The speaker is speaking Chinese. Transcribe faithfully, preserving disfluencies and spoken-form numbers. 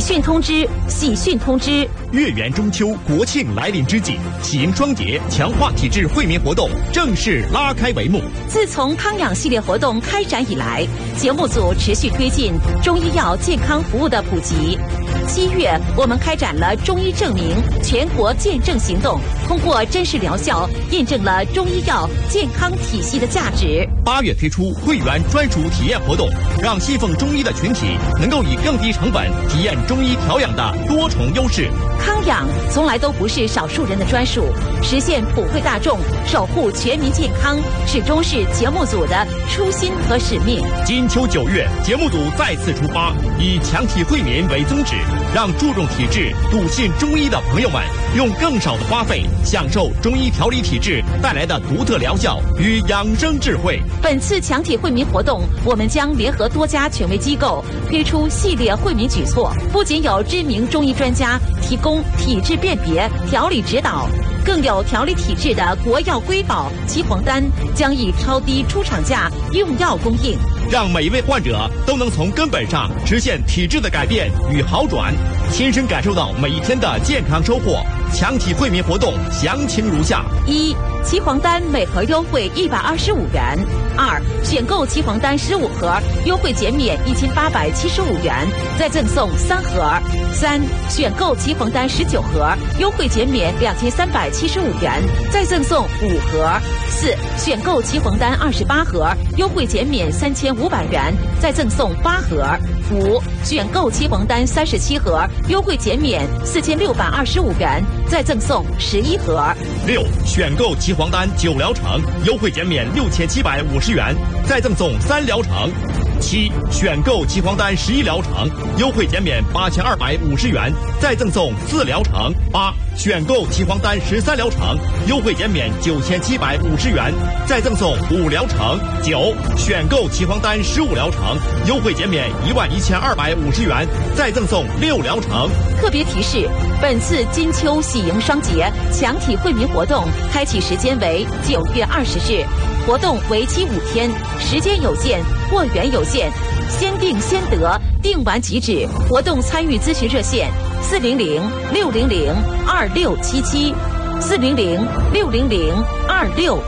讯通知，喜讯通知！ 月圆中秋，国庆来临之际，喜迎双节强化体质惠民活动正式拉开帷幕。 自从康养系列活动开展以来，节目组持续推进中医药健康服务的普及。七月，我们开展了中医证明全国见证行动，通过真实疗效，验证了中医药健康体系的价值。 八月推出会员专属体验活动，让信奉中医的群体能够以更低成本体验中医调养的多重优势。 康养从来都不是少数人的专属，实现普惠大众、守护全民健康，始终是节目组的初心和使命。 金秋九月，节目组再次出发，以强体惠民为宗旨，让注重体质、笃信中医的朋友们用更少的花费，享受中医调理体质带来的独特疗效与养生智慧。 本次强体惠民活动，我们将联合多家权威机构推出系列惠民举措，不仅有知名中医专家提供体质辨别、调理指导，更有调理体质的国药瑰宝岐黄丹将以超低出厂价用药供应， 让每一位患者都能从根本上实现体质的改变与好转，亲身感受到每一天的健康收获。强体惠民活动详情如下： 一、岐黄丹每盒优惠一百二十五元；二、选购岐黄丹十五盒，优惠减免一千八百七十五元，再赠送三盒；三、选购岐黄丹十九盒，优惠减免两千三百七十五元，再赠送五盒；四、选购岐黄丹二十八盒，优惠减免三千五百元，再赠送八盒；五、选购岐黄丹三十七盒，优惠减免四千六百二十五元，再赠送十一盒； 六、选购岐黄丹九疗程，优惠减免六千七百五十元，再赠送三疗程；七、选购岐黄丹十一疗程，优惠减免八千二百五十元，再赠送四疗程；八、选购岐黄丹十三疗程，优惠减免九千七百五十元，再赠送五疗程；九、选购岐黄丹十五疗程，优惠减免一万一千二百五十元，再赠送六疗程。 特别提示：本次金秋喜迎双节强体惠民活动开启时间为九月二十日，活动为期五天，时间有限，货源有限，先定先得，定完即止。活动参与咨询热线：四零零六零零二六七七，四零零六零零二六。